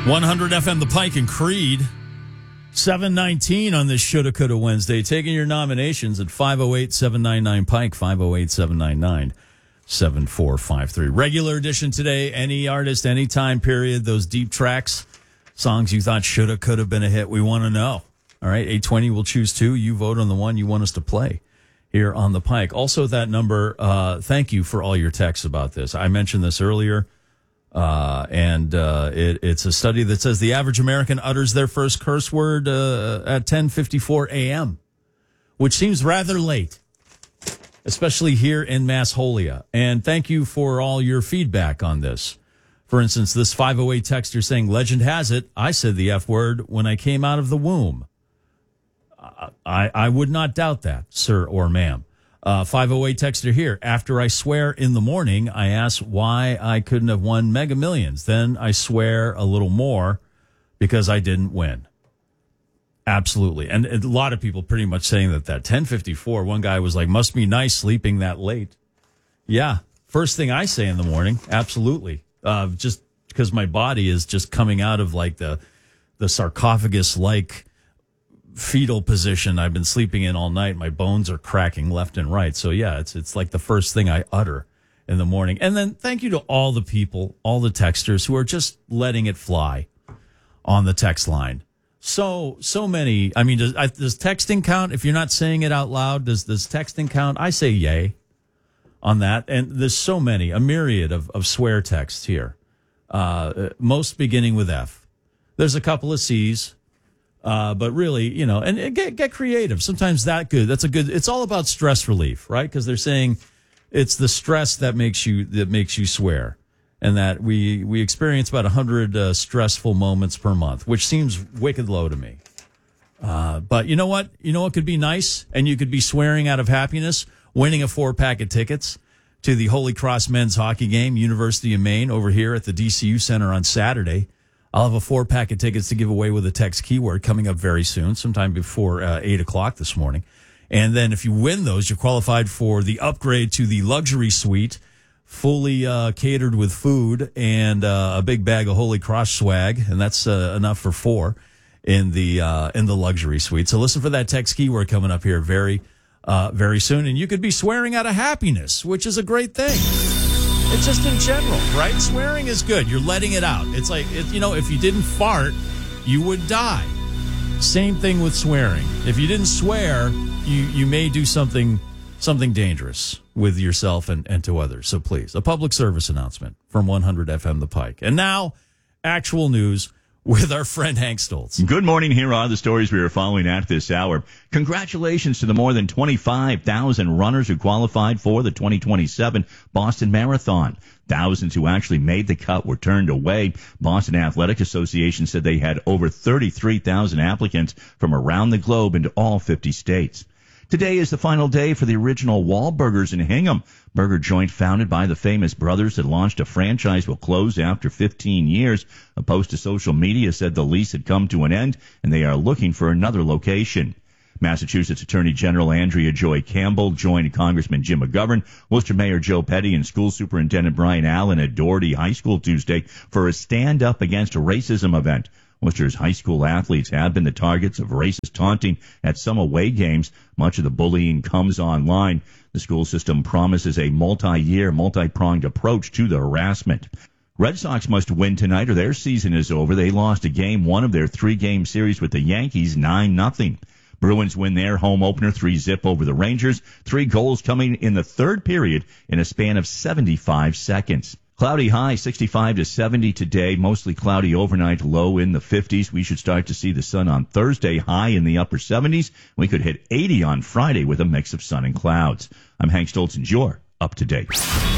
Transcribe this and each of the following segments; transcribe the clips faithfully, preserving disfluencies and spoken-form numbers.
one hundred F M The Pike and Creed. seven nineteen on this Shoulda Coulda Wednesday. Taking your nominations at five oh eight, seven nine nine, Pike, five oh eight, seven nine nine, seven four five three. Regular edition today. Any artist, any time period, those deep tracks, songs you thought shoulda, could have been a hit. We want to know. All right, eight twenty, we'll choose two. You vote on the one you want us to play here on The Pike. Also, that number, uh, thank you for all your texts about this. I mentioned this earlier. Uh, and uh, it, it's a study that says the average American utters their first curse word uh, at ten fifty-four a.m., which seems rather late, especially here in Massholia. And thank you for all your feedback on this. For instance, this five oh eight texter saying, legend has it, I said the F word when I came out of the womb. I, I would not doubt that, sir or ma'am. Uh, five oh eight texter here. After I swear in the morning, I ask why I couldn't have won Mega Millions. Then I swear a little more because I didn't win. Absolutely. And a lot of people pretty much saying that that ten fifty-four, one guy was like, must be nice sleeping that late. Yeah. First thing I say in the morning. Absolutely. Uh, just because my body is just coming out of like the, the sarcophagus like fetal position I've been sleeping in all night. My bones are cracking left and right. So yeah, it's it's like the first thing I utter in the morning. And then thank you to all the people, all the texters who are just letting it fly on the text line. So so many. I mean, does, I, does texting count? If you're not saying it out loud, does does texting count? I say yay on that. And there's so many, a myriad of, of swear texts here. Uh, most beginning with F. There's a couple of C's. Uh, but really, you know, and get get creative. Sometimes that good. That's a good. It's all about stress relief, right? Because they're saying it's the stress that makes you that makes you swear, and that we we experience about a hundred uh, stressful moments per month, which seems wicked low to me. Uh, but you know what? You know what could be nice, and you could be swearing out of happiness, winning a four pack of tickets to the Holy Cross men's hockey game, University of Maine, over here at the D C U Center on Saturday. I'll have a four pack of tickets to give away with a text keyword coming up very soon, sometime before uh, eight o'clock this morning. And then if you win those, you're qualified for the upgrade to the luxury suite, fully uh, catered with food and uh, a big bag of Holy Cross swag. And that's uh, enough for four in the uh, in the luxury suite. So listen for that text keyword coming up here very, uh, very soon. And you could be swearing out of happiness, which is a great thing. It's just in general, right? Swearing is good. You're letting it out. It's like, it, you know, if you didn't fart, you would die. Same thing with swearing. If you didn't swear, you, you may do something something dangerous with yourself and, and to others. So please, a public service announcement from one hundred F M The Pike. And now, actual news with our friend Hank Stoltz. Good morning. Here are the stories we are following at this hour. Congratulations to the more than twenty-five thousand runners who qualified for the twenty twenty-seven Boston Marathon. Thousands who actually made the cut were turned away. Boston Athletic Association said they had over thirty-three thousand applicants from around the globe into all fifty states. Today is the final day for the original Wahlburgers in Hingham. Burger joint founded by the famous brothers that launched a franchise will close after fifteen years. A post to social media said the lease had come to an end and they are looking for another location. Massachusetts Attorney General Andrea Joy Campbell joined Congressman Jim McGovern, Worcester Mayor Joe Petty, and School Superintendent Brian Allen at Doherty High School Tuesday for a Stand Up Against Racism event. Worcester's high school athletes have been the targets of racist taunting at some away games. Much of the bullying comes online. The school system promises a multi-year, multi-pronged approach to the harassment. Red Sox must win tonight or their season is over. They lost a game one of their three-game series with the Yankees, nine nothing. Bruins win their home opener three zip over the Rangers. Three goals coming in the third period in a span of seventy-five seconds. Cloudy high, sixty-five to seventy today. Mostly cloudy overnight, low in the fifties. We should start to see the sun on Thursday, high in the upper seventies. We could hit eighty on Friday with a mix of sun and clouds. I'm Hank Stoltz, and you're up to date.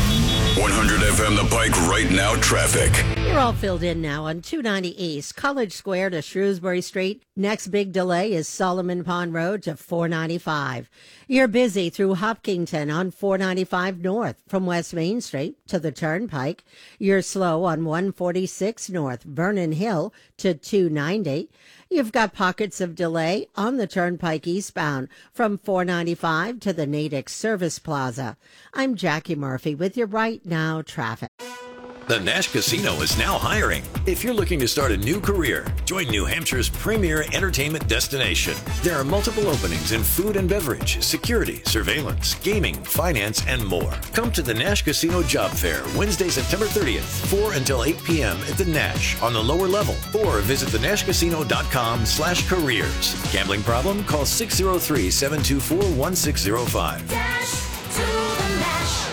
one hundred F M The Pike right now traffic. You're all filled in now on two ninety East, College Square to Shrewsbury Street. Next big delay is Solomon Pond Road to four ninety-five. You're busy through Hopkinton on four ninety-five North from West Main Street to the Turnpike. You're slow on one forty-six North, Vernon Hill to two ninety. You've got pockets of delay on the Turnpike eastbound from four ninety-five to the Natick Service Plaza. I'm Jackie Murphy with your Right Now traffic. The Nash Casino is now hiring. If you're looking to start a new career, join New Hampshire's premier entertainment destination. There are multiple openings in food and beverage, security, surveillance, gaming, finance, and more. Come to the Nash Casino Job Fair Wednesday, September thirtieth, four until eight p.m. at the Nash on the lower level, or visit the nash casino dot com slash careers. Gambling problem? Call six oh three, seven two four, one six oh five. Dash to the Nash.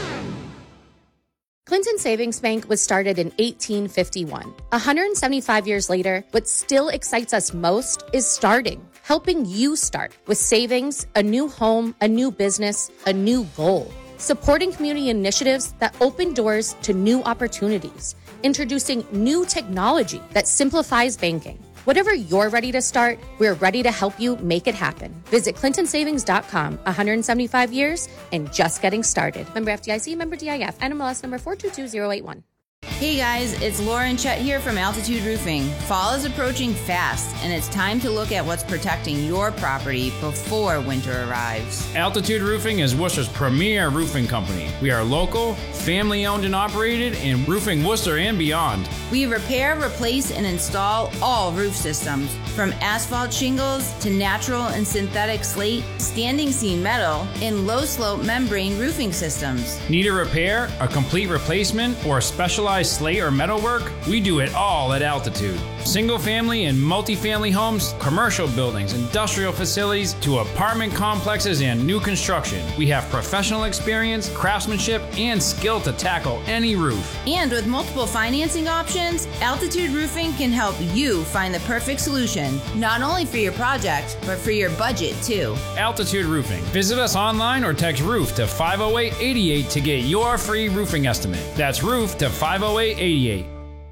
Clinton Savings Bank was started in eighteen fifty-one. one hundred seventy-five years later, what still excites us most is starting, helping you start with savings, a new home, a new business, a new goal. Supporting community initiatives that open doors to new opportunities, introducing new technology that simplifies banking. Whatever you're ready to start, we're ready to help you make it happen. Visit clinton savings dot com. one hundred seventy-five years and just getting started. Member F D I C, member D I F, N M L S number four two two zero eight one. Hey guys, it's Lauren Chet here from Altitude Roofing. Fall is approaching fast, and it's time to look at what's protecting your property before winter arrives. Altitude Roofing is Worcester's premier roofing company. We are local, family-owned and operated, and roofing Worcester and beyond. We repair, replace, and install all roof systems, from asphalt shingles to natural and synthetic slate, standing seam metal, and low-slope membrane roofing systems. Need a repair, a complete replacement, or a specialized slate or metal work? We do it all at Altitude. Single family and multifamily homes, commercial buildings, industrial facilities, to apartment complexes and new construction. We have professional experience, craftsmanship, and skill to tackle any roof. And with multiple financing options, Altitude Roofing can help you find the perfect solution, not only for your project, but for your budget too. Altitude Roofing. Visit us online or text ROOF to five oh eight, eight eight to get your free roofing estimate. That's ROOF to five oh eight, eight eight.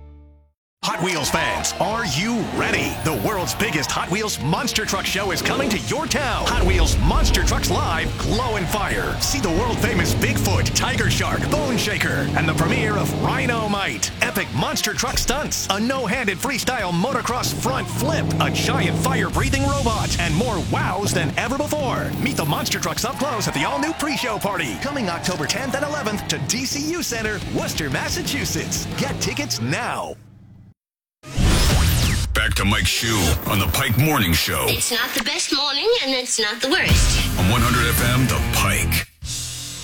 Hot Wheels fans, are you ready? The world's biggest Hot Wheels Monster Truck Show is coming to your town. Hot Wheels Monster Trucks Live, Glow and Fire. See the world-famous Bigfoot, Tiger Shark, Bone Shaker, and the premiere of Rhino-Mite. Epic monster truck stunts, a no-handed freestyle motocross front flip, a giant fire-breathing robot, and more wows than ever before. Meet the monster trucks up close at the all-new pre-show party, coming October tenth and eleventh to D C U Center, Worcester, Massachusetts. Get tickets now. Back to Mike Shue on the Pike Morning Show. It's not the best morning, and it's not the worst. On one hundred F M, The Pike.